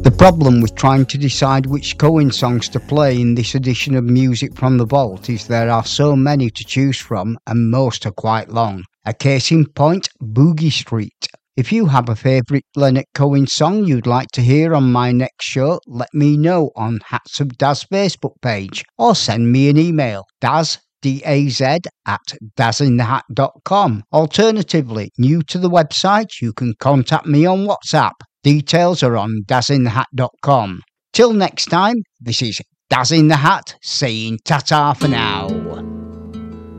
The problem with trying to decide which Cohen songs to play in this edition of Music from the Vault is there are so many to choose from and most are quite long. A case in point, Boogie Street. If you have a favourite Leonard Cohen song you'd like to hear on my next show, let me know on Hats of Daz Facebook page or send me an email, Daz, D-A-Z, at dazinthehat.com. Alternatively, new to the website, you can contact me on WhatsApp. Details are on dazinthehat.com. Till next time, this is Daz in the Hat saying ta-ta for now.